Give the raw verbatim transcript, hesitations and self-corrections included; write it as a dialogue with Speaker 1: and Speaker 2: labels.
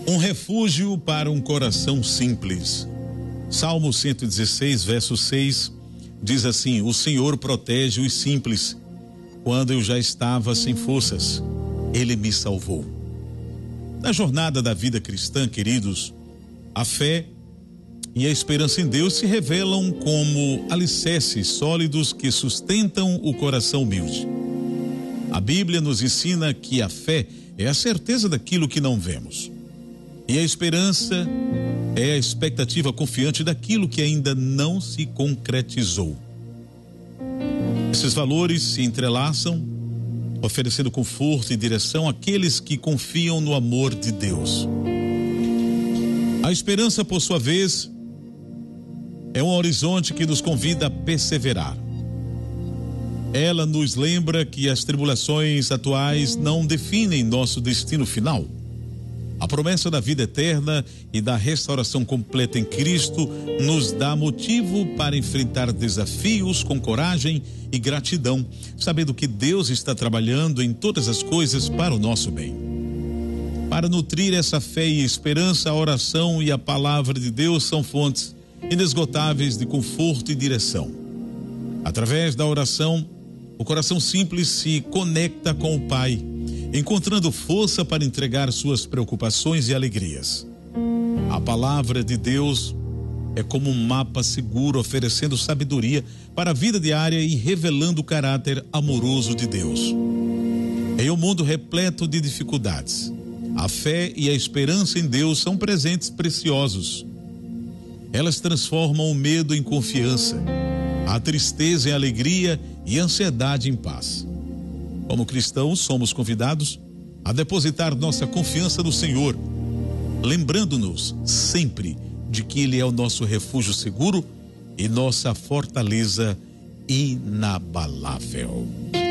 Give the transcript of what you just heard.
Speaker 1: Um refúgio para um coração simples. Salmo cento e dezesseis, verso seis, diz assim: o Senhor protege os simples. Quando eu já estava sem forças, Ele me salvou. Na jornada da vida cristã, queridos, a fé e a esperança em Deus se revelam como alicerces sólidos que sustentam o coração humilde. A Bíblia nos ensina que a fé é a certeza daquilo que não vemos. E a esperança é a expectativa confiante daquilo que ainda não se concretizou. Esses valores se entrelaçam, oferecendo conforto e direção àqueles que confiam no amor de Deus. A esperança, por sua vez, é um horizonte que nos convida a perseverar. Ela nos lembra que as tribulações atuais não definem nosso destino final. A promessa da vida eterna e da restauração completa em Cristo nos dá motivo para enfrentar desafios com coragem e gratidão, sabendo que Deus está trabalhando em todas as coisas para o nosso bem. Para nutrir essa fé e esperança, a oração e a palavra de Deus são fontes inesgotáveis de conforto e direção. Através da oração, o coração simples se conecta com o Pai, encontrando força para entregar suas preocupações e alegrias. A palavra de Deus é como um mapa seguro, oferecendo sabedoria para a vida diária e revelando o caráter amoroso de Deus. Em um mundo repleto de dificuldades, a fé e a esperança em Deus são presentes preciosos. Elas transformam o medo em confiança, a tristeza em alegria e a ansiedade em paz. Como cristãos, somos convidados a depositar nossa confiança no Senhor, lembrando-nos sempre de que Ele é o nosso refúgio seguro e nossa fortaleza inabalável.